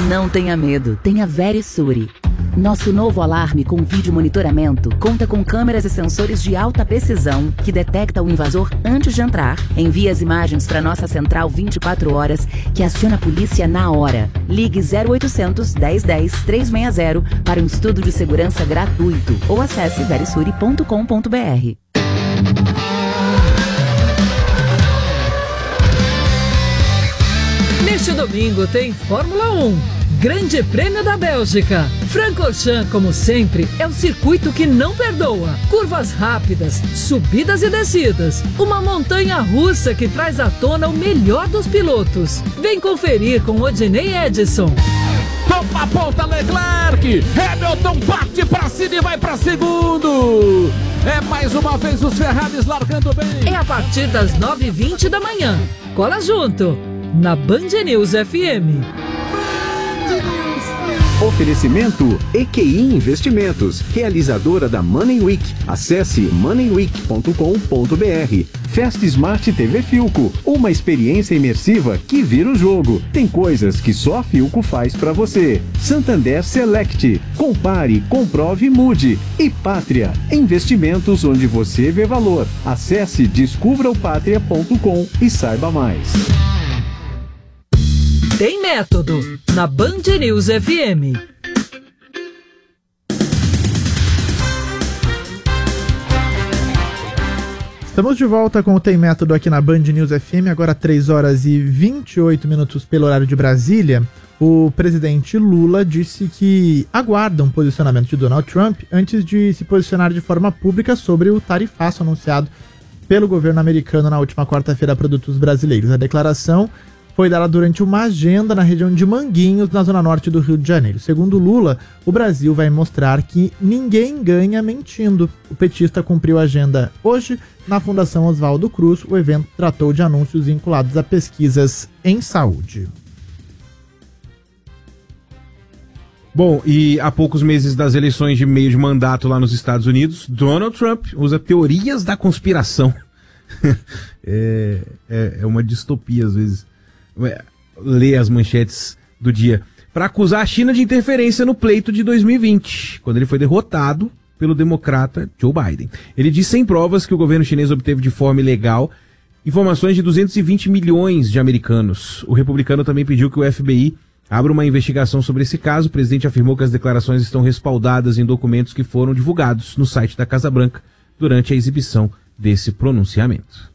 Não tenha medo, tenha Verisure. Nosso novo alarme com vídeo monitoramento conta com câmeras e sensores de alta precisão que detecta o invasor antes de entrar, envia as imagens para nossa central 24 horas, que aciona a polícia na hora. Ligue 0800 1010 360 para um estudo de segurança gratuito ou acesse verisure.com.br. Neste domingo tem Fórmula 1. Grande Prêmio da Bélgica. Francorchamps, como sempre, é um circuito que não perdoa. Curvas rápidas, subidas e descidas. Uma montanha russa que traz à tona o melhor dos pilotos. Vem conferir com Odinei Edson. Toma a ponta Leclerc. Hamilton bate pra cima e vai pra segundo. É mais uma vez os Ferraris largando bem. É a partir das 9h20 da manhã. Cola junto, na Band News FM. Oferecimento EQI Investimentos, realizadora da Money Week. Acesse moneyweek.com.br. Festa Smart TV Philco, uma experiência imersiva que vira o jogo. Tem coisas que só a Philco faz pra você. Santander Select, compare, comprove e mude. E Pátria, investimentos onde você vê valor. Acesse descubraopatria.com e saiba mais. Tem método, na Band News FM. Estamos de volta com o Tem Método aqui na Band News FM, agora 3h28 pelo horário de Brasília. O presidente Lula disse que aguarda um posicionamento de Donald Trump antes de se posicionar de forma pública sobre o tarifaço anunciado pelo governo americano na última quarta-feira a produtos brasileiros. A declaração foi dada durante uma agenda na região de Manguinhos, na zona norte do Rio de Janeiro. Segundo Lula, o Brasil vai mostrar que ninguém ganha mentindo. O petista cumpriu a agenda hoje na Fundação Oswaldo Cruz. O evento tratou de anúncios vinculados a pesquisas em saúde. Bom, e há poucos meses das eleições de meio de mandato lá nos Estados Unidos, Donald Trump usa teorias da conspiração. É uma distopia às vezes. Ler as manchetes do dia, para acusar a China de interferência no pleito de 2020, quando ele foi derrotado pelo democrata Joe Biden. Ele disse sem provas que o governo chinês obteve de forma ilegal informações de 220 milhões de americanos. O republicano também pediu que o FBI abra uma investigação sobre esse caso. O presidente afirmou que as declarações estão respaldadas em documentos que foram divulgados no site da Casa Branca durante a exibição desse pronunciamento.